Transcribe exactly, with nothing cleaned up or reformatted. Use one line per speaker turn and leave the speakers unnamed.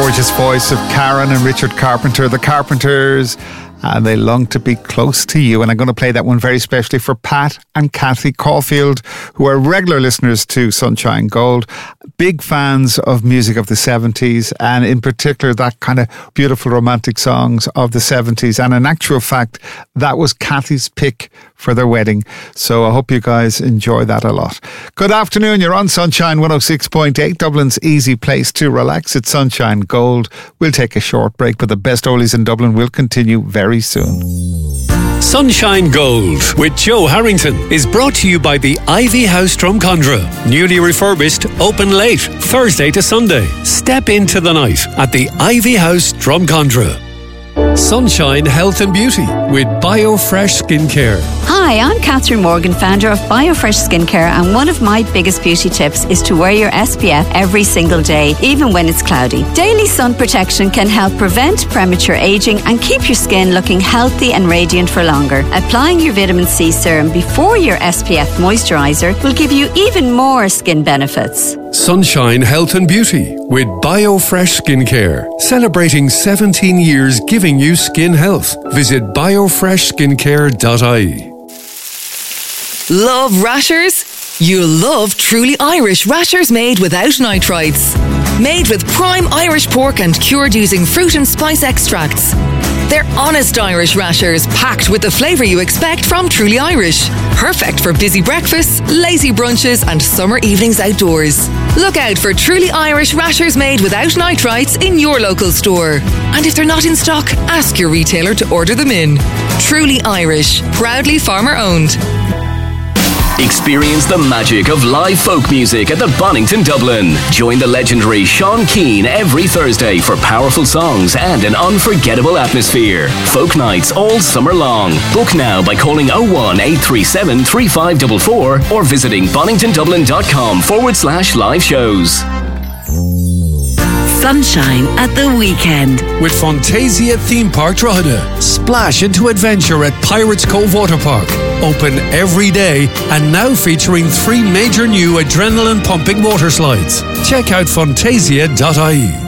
gorgeous voice of Karen and Richard Carpenter, the Carpenters, and They Long to Be Close to You. And I'm going to play that one very specially for Pat and Kathy Caulfield, who are regular listeners to Sunshine Gold, big fans of music of the seventies, and in particular that kind of beautiful romantic songs of the seventies. And in actual fact, that was Kathy's pick for their wedding. So I hope you guys enjoy that a lot. Good afternoon. You're on Sunshine one oh six point eight, Dublin's easy place to relax. It's Sunshine Gold. We'll take a short break, but the best oldies in Dublin will continue very soon.
Sunshine Gold with Joe Harrington is brought to you by the Ivy House Drumcondra. Newly refurbished, open late, Thursday to Sunday. Step into the night at the Ivy House Drumcondra. Sunshine Health and Beauty with BioFresh Skincare.
Hi, I'm Catherine Morgan, founder of BioFresh Skincare, and one of my biggest beauty tips is to wear your S P F every single day, even when it's cloudy. Daily sun protection can help prevent premature aging and keep your skin looking healthy and radiant for longer. Applying your vitamin C serum before your S P F moisturizer will give you even more skin benefits.
Sunshine Health and Beauty with BioFresh Skincare. Celebrating seventeen years giving you skin health. Visit biofresh skincare dot I E.
Love rashers? You'll love Truly Irish rashers made without nitrites. Made with prime Irish pork and cured using fruit and spice extracts. They're honest Irish rashers packed with the flavour you expect from Truly Irish. Perfect for busy breakfasts, lazy brunches and summer evenings outdoors. Look out for Truly Irish rashers made without nitrites in your local store. And if they're not in stock, ask your retailer to order them in. Truly Irish, proudly farmer owned.
Experience the magic of live folk music at the Bonington Dublin. Join the legendary Sean Keane every Thursday for powerful songs and an unforgettable atmosphere. Folk nights all summer long. Book now by calling oh one eight three seven three five four four or visiting boningtondublin.com forward slash live shows.
Sunshine at the weekend
with Fantasia Theme Park Drogheda. Splash into adventure at Pirates Cove Water Park. Open every day and now featuring three major new adrenaline pumping water slides. Check out fantasia dot I E.